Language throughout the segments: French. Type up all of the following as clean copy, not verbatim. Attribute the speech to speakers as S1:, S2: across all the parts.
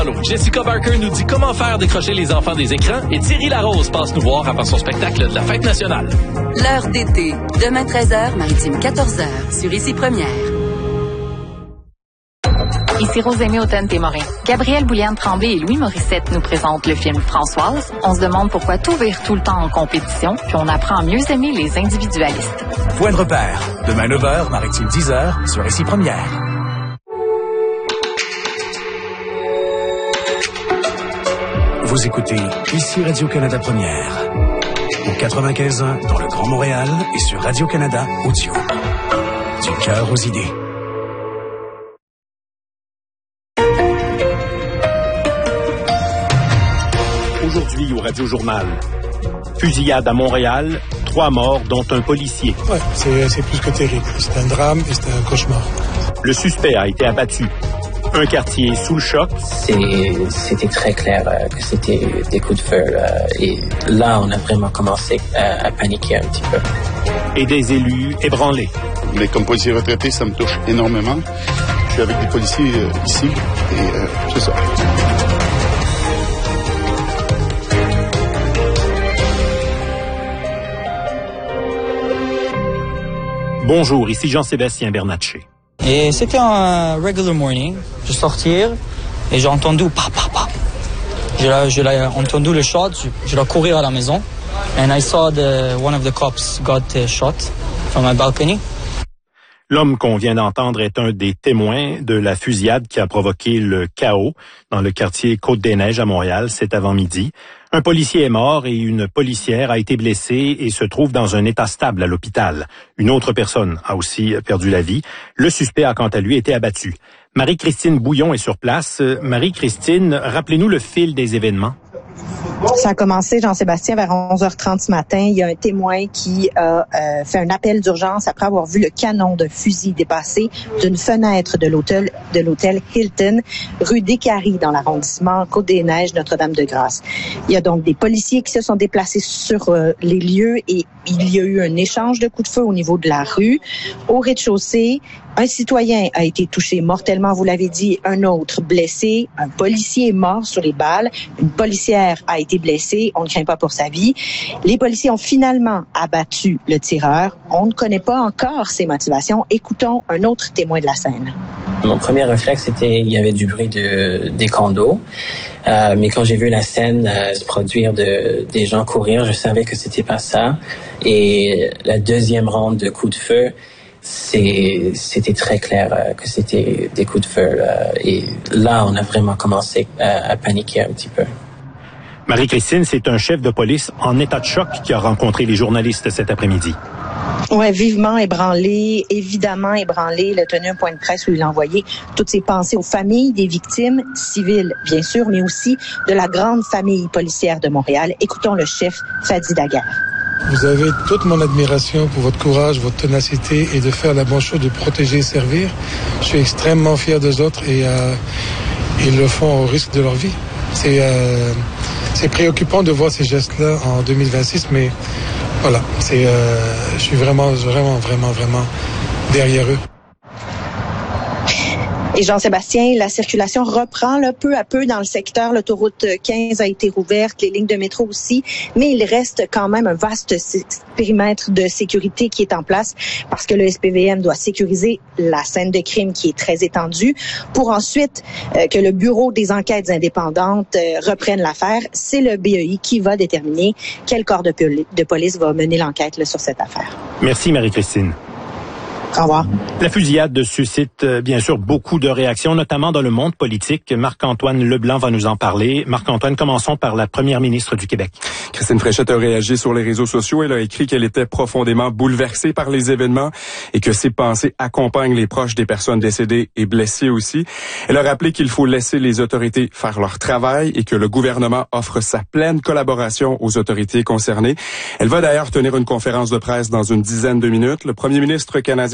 S1: Allô, Jessica Barker nous dit comment faire décrocher les enfants des écrans et Thierry Larose passe nous voir après son spectacle de la Fête nationale.
S2: L'heure d'été, demain 13h, Maritime 14h, sur Ici Première.
S3: Ici Rosémie Automne-Témorin. Gabrielle Bouliane-Tremblay et Louis Morissette nous présentent le film Françoise. On se demande pourquoi tout vire tout le temps en compétition, puis on apprend à mieux aimer les individualistes.
S4: Point de repère. Demain 9h, Maritime 10h, sur Ici Première. Vous écoutez Ici Radio-Canada Première. Au 95.1 dans le Grand Montréal et sur Radio-Canada Audio. Du cœur aux idées.
S5: Aujourd'hui au Radio-Journal. Fusillade à Montréal, 3 morts dont un policier.
S6: Ouais, c'est plus que terrible. C'est un drame et c'est un cauchemar.
S5: Le suspect a été abattu. Un quartier sous le choc.
S7: C'était très clair que c'était des coups de feu. Et là, on a vraiment commencé à paniquer un petit peu.
S5: Et des élus ébranlés.
S8: Mais comme policier retraité, ça me touche énormément. Je suis avec des policiers ici et c'est ça.
S5: Bonjour, ici Jean-Sébastien Bernatchez.
S9: Et c'était un regular morning. Je sortais et j'ai entendu pa pa pa. J'ai entendu le shot. Je dois courir à la maison. And I saw one of the cops got shot from my balcony.
S5: L'homme qu'on vient d'entendre est un des témoins de la fusillade qui a provoqué le chaos dans le quartier Côte-des-Neiges à Montréal cet avant-midi. Un policier est mort et une policière a été blessée et se trouve dans un état stable à l'hôpital. Une autre personne a aussi perdu la vie. Le suspect a quant à lui été abattu. Marie-Christine Bouillon est sur place. Marie-Christine, rappelez-nous le fil des événements.
S10: Ça a commencé, Jean-Sébastien, vers 11h30 ce matin. Il y a un témoin qui a fait un appel d'urgence après avoir vu le canon d'un fusil dépasser d'une fenêtre de l'hôtel Hilton, rue Descaries, dans l'arrondissement Côte-des-Neiges, Notre-Dame-de-Grâce. Il y a donc des policiers qui se sont déplacés sur les lieux et il y a eu un échange de coups de feu au niveau de la rue. Au rez-de-chaussée, un citoyen a été touché mortellement, vous l'avez dit, un autre blessé, un policier est mort sur les balles, une policière a été blessée, on ne craint pas pour sa vie. Les policiers ont finalement abattu le tireur. On ne connaît pas encore ses motivations. Écoutons un autre témoin de la scène.
S7: Mon premier réflexe, c'était il y avait du bruit des condos. Mais quand j'ai vu la scène se produire des gens courir, je savais que c'était pas ça. Et la deuxième ronde de coups de feu, c'était très clair que c'était des coups de feu. Et là, on a vraiment commencé à paniquer un petit peu.
S5: Marie-Christine, c'est un chef de police en état de choc qui a rencontré les journalistes cet après-midi.
S10: Ouais, vivement ébranlé, évidemment ébranlé. Il a tenu un point de presse où il a envoyé toutes ses pensées aux familles des victimes civiles, bien sûr, mais aussi de la grande famille policière de Montréal. Écoutons le chef Fadi Daguerre.
S6: Vous avez toute mon admiration pour votre courage, votre ténacité et de faire la bonne chose, de protéger et servir. Je suis extrêmement fier d'eux autres et ils le font au risque de leur vie. C'est préoccupant de voir ces gestes-là en 2026, mais voilà, je suis vraiment derrière eux.
S10: Et Jean-Sébastien, la circulation reprend là, peu à peu dans le secteur. L'autoroute 15 a été rouverte, les lignes de métro aussi, mais il reste quand même un vaste périmètre de sécurité qui est en place parce que le SPVM doit sécuriser la scène de crime qui est très étendue pour ensuite que le Bureau des enquêtes indépendantes reprenne l'affaire. C'est le BEI qui va déterminer quel corps de police va mener l'enquête là, sur cette affaire.
S5: Merci Marie-Christine.
S10: Au revoir.
S5: La fusillade suscite bien sûr beaucoup de réactions, notamment dans le monde politique. Marc-Antoine Leblanc va nous en parler. Marc-Antoine, commençons par la première ministre du Québec.
S11: Christine Fréchette a réagi sur les réseaux sociaux. Elle a écrit qu'elle était profondément bouleversée par les événements et que ses pensées accompagnent les proches des personnes décédées et blessées aussi. Elle a rappelé qu'il faut laisser les autorités faire leur travail et que le gouvernement offre sa pleine collaboration aux autorités concernées. Elle va d'ailleurs tenir une conférence de presse dans une dizaine de minutes. Le premier ministre canadien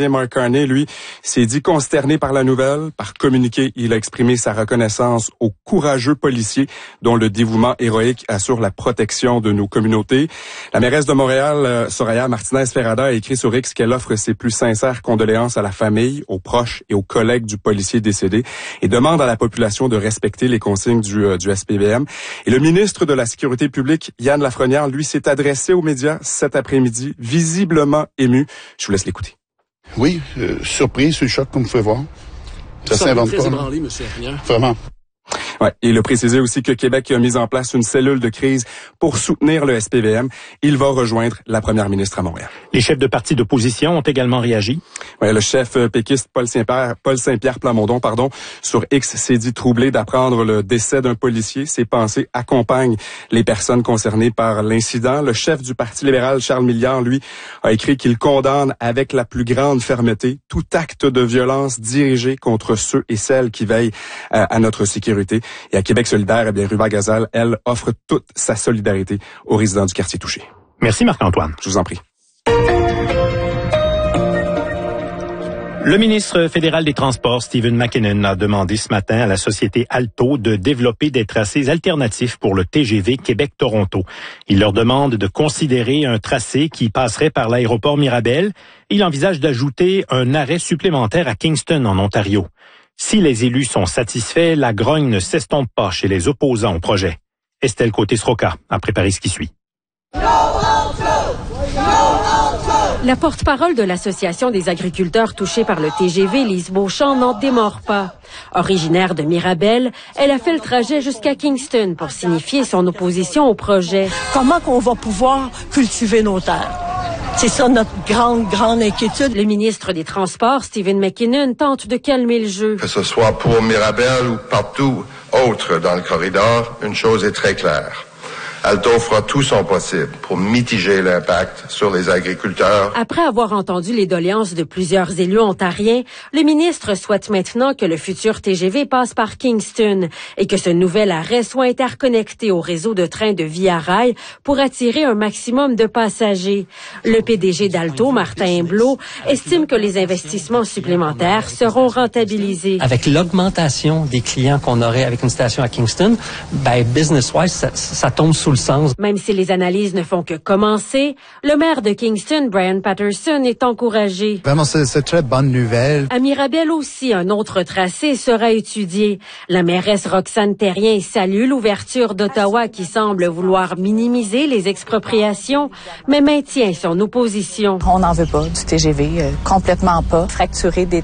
S11: Premier Mark Carney, lui, s'est dit consterné par la nouvelle. Par communiqué, il a exprimé sa reconnaissance aux courageux policiers dont le dévouement héroïque assure la protection de nos communautés. La mairesse de Montréal, Soraya Martinez-Ferrada, a écrit sur X qu'elle offre ses plus sincères condoléances à la famille, aux proches et aux collègues du policier décédé et demande à la population de respecter les consignes du SPVM. Et le ministre de la Sécurité publique, Yann Lafrenière, lui, s'est adressé aux médias cet après-midi, visiblement ému. Je vous laisse l'écouter.
S8: Oui, surprise, sur le choc, comme vous pouvez voir. Ça s'invente pas.
S12: Ébranlé, monsieur Lafrenière.
S8: Vraiment.
S11: Ouais, il a précisé aussi que Québec a mis en place une cellule de crise pour soutenir le SPVM. Il va rejoindre la première ministre à Montréal.
S5: Les chefs de partis d'opposition ont également réagi.
S11: Ouais, le chef péquiste Paul Saint-Pierre Plamondon, sur X s'est dit troublé d'apprendre le décès d'un policier. Ses pensées accompagnent les personnes concernées par l'incident. Le chef du Parti libéral, Charles Milliard, lui, a écrit qu'il condamne avec la plus grande fermeté tout acte de violence dirigé contre ceux et celles qui veillent à notre sécurité. Et à Québec solidaire, eh bien, Ruba Gazal, elle, offre toute sa solidarité aux résidents du quartier touché.
S5: Merci Marc-Antoine.
S11: Je vous en prie.
S5: Le ministre fédéral des Transports, Stephen McKinnon, a demandé ce matin à la société Alto de développer des tracés alternatifs pour le TGV Québec-Toronto. Il leur demande de considérer un tracé qui passerait par l'aéroport Mirabel. Il envisage d'ajouter un arrêt supplémentaire à Kingston, en Ontario. Si les élus sont satisfaits, la grogne ne s'estompe pas chez les opposants au projet. Estelle Côté-Sroka a préparé ce qui suit.
S13: La porte-parole de l'Association des agriculteurs touchés par le TGV, Lise Beauchamp, n'en démord pas. Originaire de Mirabel, elle a fait le trajet jusqu'à Kingston pour signifier son opposition au projet.
S14: Comment qu'on va pouvoir cultiver nos terres? C'est ça notre grande inquiétude.
S13: Le ministre des Transports, Stephen McKinnon, tente de calmer le jeu.
S15: Que ce soit pour Mirabel ou partout autre dans le corridor, une chose est très claire. Alto fera tout son possible pour mitiger l'impact sur les agriculteurs.
S13: Après avoir entendu les doléances de plusieurs élus ontariens, le ministre souhaite maintenant que le futur TGV passe par Kingston et que ce nouvel arrêt soit interconnecté au réseau de trains de Via Rail pour attirer un maximum de passagers. Le PDG d'Alto, Martin Imblot, estime que les investissements supplémentaires seront rentabilisés.
S16: Avec l'augmentation des clients qu'on aurait avec une station à Kingston, business-wise, ça tombe sous le sens.
S13: Même si les analyses ne font que commencer, le maire de Kingston, Brian Patterson, est encouragé.
S17: Vraiment, c'est très bonne nouvelle.
S13: À Mirabel aussi, un autre tracé sera étudié. La mairesse Roxane Terrien salue l'ouverture d'Ottawa qui semble vouloir minimiser les expropriations, mais maintient son opposition.
S18: On n'en veut pas du TGV, complètement pas. Fracturer des